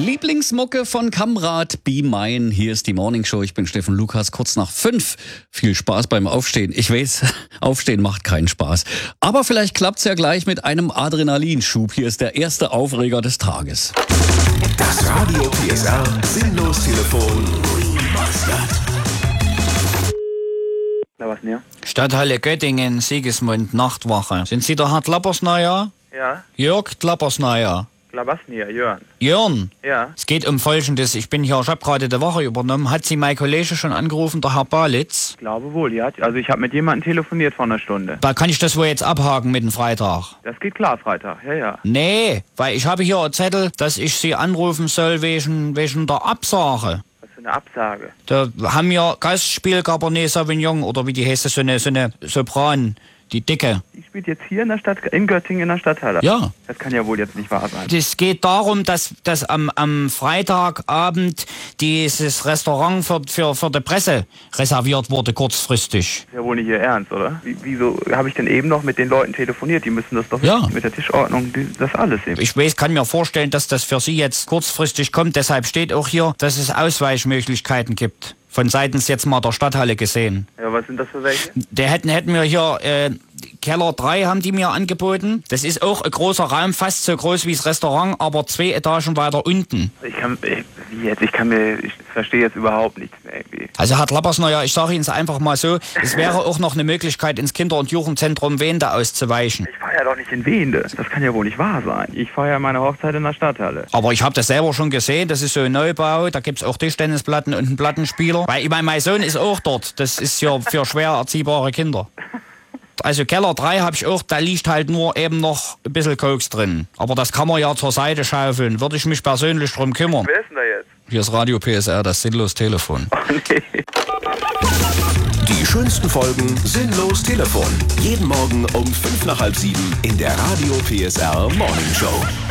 Lieblingsmucke von Kamrat, Be Mine. Hier ist die Morning Show. Ich bin Steffen Lukas, kurz nach 5. Viel Spaß beim Aufstehen. Ich weiß, Aufstehen macht keinen Spaß. Aber vielleicht klappt's ja gleich mit einem Adrenalinschub. Hier ist der erste Aufreger des Tages. Das Radio PSR Sinnlos-Telefon. Na, was denn? Stadthalle Göttingen, Sigismund, Nachtwache. Sind Sie der Herr Klappersneier? Ja, Jörg Klappersneier. Klabasnia, Jörn. Jörn, Ja, es geht um Folgendes. Ich habe gerade die Woche übernommen. Hat Sie mein Kollege schon angerufen, der Herr Balitz? ich glaube wohl, ja. Also ich habe mit jemandem telefoniert vor einer Stunde. Da kann ich das wohl jetzt abhaken mit dem Freitag. Das geht klar, Freitag, ja. Nee, weil ich habe hier einen Zettel, dass ich Sie anrufen soll wegen der Absage. Was für eine Absage. Da haben wir Gastspiel Cabernet Sauvignon oder wie die heißt, so eine Sopran, die dicke. Die spielt jetzt hier in der Stadt, in Göttingen in der Stadthalle. Ja. Das kann ja wohl jetzt nicht wahr sein. Es geht darum, dass am Freitagabend dieses Restaurant für die Presse reserviert wurde, kurzfristig. Ist ja wohl nicht Ihr Ernst, oder? Wieso habe ich denn eben noch mit den Leuten telefoniert? Die müssen das doch Ja. mit der Tischordnung, das alles sehen. Ich kann mir vorstellen, dass das für Sie jetzt kurzfristig kommt. Deshalb steht auch hier, dass es Ausweichmöglichkeiten gibt. Von seitens jetzt mal der Stadthalle gesehen. Ja, was sind das für welche? Hätten wir hier Keller 3 haben die mir angeboten. Das ist auch ein großer Raum, fast so groß wie das Restaurant, aber 2 Etagen weiter unten. Ich verstehe jetzt überhaupt nichts mehr irgendwie. Also Herr Klappersneuer, ich sage Ihnen es einfach mal so, es wäre auch noch eine Möglichkeit, ins Kinder- und Jugendzentrum Wende auszuweichen. Ich fahre ja doch nicht in Wende. Das kann ja wohl nicht wahr sein. Ich feiere meine Hochzeit in der Stadthalle. Aber ich habe das selber schon gesehen, das ist so ein Neubau, da gibt es auch Tischtennisplatten und einen Plattenspieler. Weil ich meine, mein Sohn ist auch dort, das ist ja für schwer erziehbare Kinder. Also Keller 3 habe ich auch, da liegt halt nur eben noch ein bisschen Koks drin. Aber das kann man ja zur Seite schaufeln, würde ich mich persönlich drum kümmern. Wer ist denn da jetzt? Hier ist Radio PSR, das Sinnlos-Telefon. Oh nee. Die schönsten Folgen Sinnlos-Telefon. Jeden Morgen um 5 nach halb 7 in der Radio PSR Morning Show.